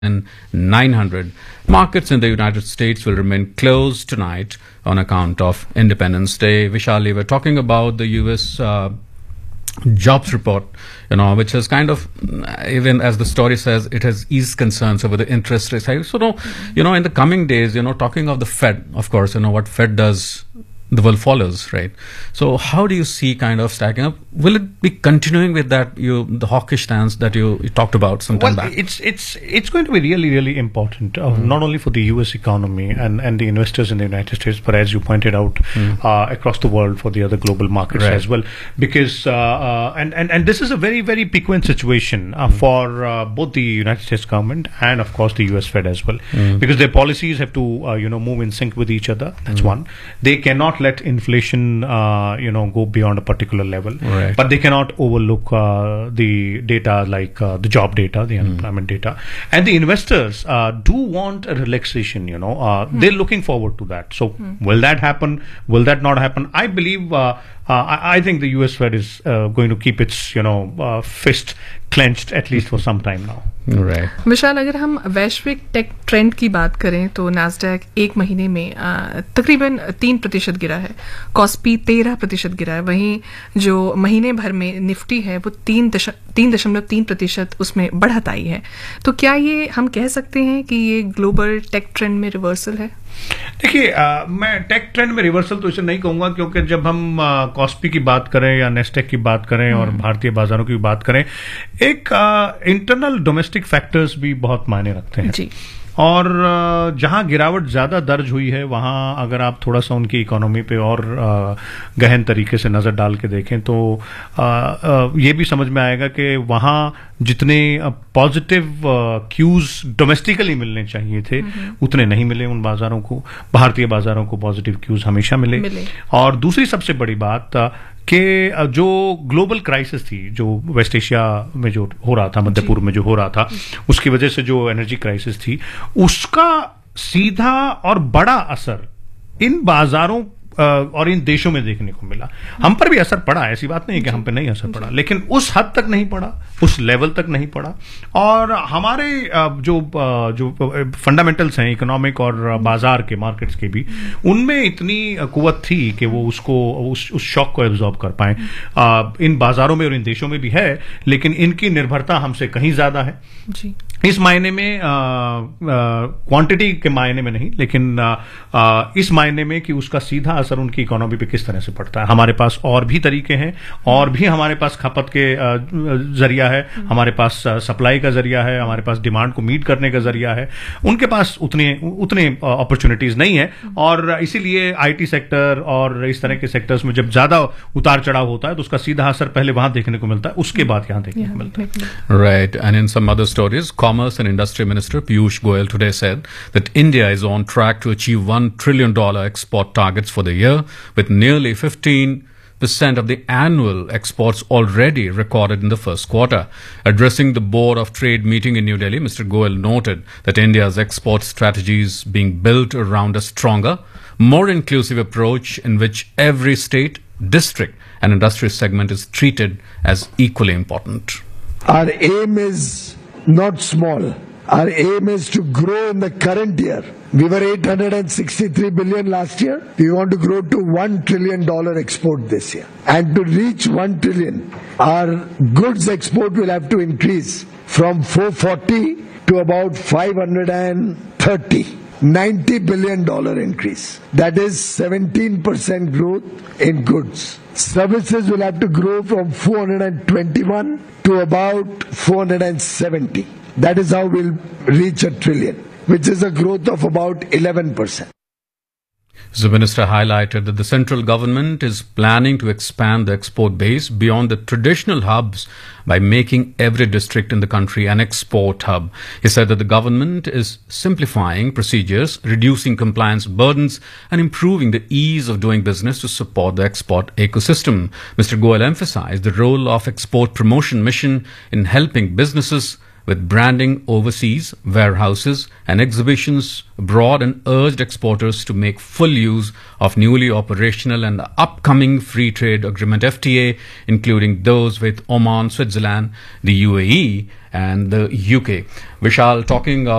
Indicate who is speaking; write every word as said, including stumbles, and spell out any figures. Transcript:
Speaker 1: nine hundred. Markets in the United States will remain closed tonight on account of Independence Day. Vishali, we're talking about the U S uh, jobs report, you know, which has kind of, even as the story says, it has eased concerns over the interest rates. So, no, you know, in the coming days, you know, talking of the Fed, of course, you know, what Fed does, the world follows, right? So how do you see kind of stacking up? Will it be continuing with that, you the hawkish stance that you, you talked about some time
Speaker 2: well,
Speaker 1: back?
Speaker 2: it's it's it's going to be really really important, uh, mm. not only for the U S economy and and the investors in the United States, but as you pointed out, mm. uh, across the world for the other global markets right. as well. Because uh, uh, and and and this is a very very piquant situation uh, mm. for uh, both the United States government and of course the U S Fed as well, mm. because their policies have to uh, you know move in sync with each other. That's mm. one. They cannot let inflation uh, you know go beyond a particular level,
Speaker 1: right.
Speaker 2: but they cannot overlook uh, the data like uh, the job data, the unemployment mm. data, and the investors uh, do want a relaxation. You know, uh, mm. they're looking forward to that. So, mm. will that happen? Will that not happen? I believe. Uh, uh, I, I think the U S Fed is uh, going to keep its you know uh, fist clenched at least for some time now.
Speaker 1: Right.
Speaker 3: विशाल, अगर हम वैश्विक take trend की बात करें तो Nasdaq एक महीने में आ, तकरीबन तीन प्रतिशत गिरा है, कॉस्पी तेरह प्रतिशत गिरा है, वहीं जो महीने भर में निफ्टी है वो तीन दश, तीन दशमलव तीन प्रतिशत उसमें बढ़त आई है. तो क्या ये हम कह सकते हैं कि ये ग्लोबल टेक ट्रेंड में रिवर्सल है?
Speaker 2: देखिए, मैं टेक ट्रेंड में रिवर्सल तो इसे नहीं कहूंगा, क्योंकि जब हम कॉस्पी की बात करें या नेस्टेक की बात करें और भारतीय बाजारों की बात करें, एक इंटरनल डोमेस्टिक फैक्टर्स भी बहुत मायने रखते हैं जी. और जहां गिरावट ज्यादा दर्ज हुई है वहां अगर आप थोड़ा सा उनकी इकोनॉमी पे और गहन तरीके से नजर डाल के देखें तो ये भी समझ में आएगा कि वहां जितने पॉजिटिव क्यूज डोमेस्टिकली मिलने चाहिए थे उतने नहीं मिले उन बाजारों को. भारतीय बाजारों को पॉजिटिव क्यूज हमेशा मिले, मिले. और दूसरी सबसे बड़ी बात कि जो ग्लोबल क्राइसिस थी, जो वेस्ट एशिया में जो हो रहा था, मध्य पूर्व में जो हो रहा था, उसकी वजह से जो एनर्जी क्राइसिस थी, उसका सीधा और बड़ा असर इन बाजारों और इन देशों में देखने को मिला. हम पर भी असर पड़ा, ऐसी बात नहीं है कि हम पे नहीं असर पड़ा, लेकिन उस हद तक नहीं पड़ा, उस लेवल तक नहीं पड़ा. और हमारे जो जो फंडामेंटल्स हैं इकोनॉमिक और बाजार के, मार्केट्स के भी, उनमें इतनी कुव्वत थी कि वो उसको उस, उस शॉक को एब्जॉर्ब कर पाए. इन बाजारों में और इन देशों में भी है, लेकिन इनकी निर्भरता हमसे कहीं ज्यादा है जी. इस मायने में क्वांटिटी के मायने में नहीं, लेकिन आ, आ, इस मायने में कि उसका सीधा असर उनकी इकोनॉमी पे किस तरह से पड़ता है. हमारे पास और भी तरीके हैं, और भी हमारे पास खपत के जरिया है, हमारे पास सप्लाई का जरिया है, हमारे पास डिमांड को मीट करने का जरिया है. उनके पास उतने उतने अपॉर्चुनिटीज नहीं है, और इसीलिए आईटी सेक्टर और इस तरह के सेक्टर्स में जब ज्यादा उतार चढ़ाव होता है तो उसका सीधा असर पहले वहां देखने को मिलता है, उसके बाद यहां देखने को मिलता है.
Speaker 1: Right. And in some other stories, Commerce and Industry Minister Piyush Goyal today said that India is on track to achieve one trillion dollars export targets for the year, with nearly fifteen percent of the annual exports already recorded in the first quarter. Addressing the Board of Trade meeting in New Delhi, Mister Goyal noted that India's export strategy is being built around a stronger, more inclusive approach in which every state, district and industry segment is treated as equally important.
Speaker 4: Our aim is not small. Our aim is to grow in the current year. We were eight hundred sixty-three billion last year. We want to grow to one trillion dollar export this year. And to reach one trillion, our goods export will have to increase from four hundred forty to about five hundred thirty. ninety billion dollar increase. That is seventeen percent growth in goods. Services will have to grow from four hundred twenty-one to about four hundred seventy. That is how we'll reach a trillion, which is a growth of about eleven percent.
Speaker 1: The minister highlighted that the central government is planning to expand the export base beyond the traditional hubs by making every district in the country an export hub. He said that the government is simplifying procedures, reducing compliance burdens, and improving the ease of doing business to support the export ecosystem. Mister Goyal emphasized the role of export promotion mission in helping businesses with branding overseas, warehouses and exhibitions abroad, and urged exporters to make full use of newly operational and upcoming free trade agreement F T A, including those with Oman, Switzerland, the U A E and the U K. Vishal, talking